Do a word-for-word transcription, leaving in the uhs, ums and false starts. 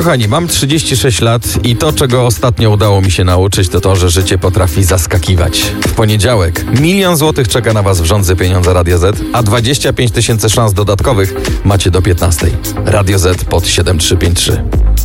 kochani, mam trzydzieści sześć lat i to, czego ostatnio udało mi się nauczyć, to to, że życie potrafi zaskakiwać. W poniedziałek milion złotych czeka na was w Rządzy Pieniądze Radio Z, a dwadzieścia pięć tysięcy szans dodatkowych macie do piętnastej. Radio Z pod siedem trzy pięć trzy.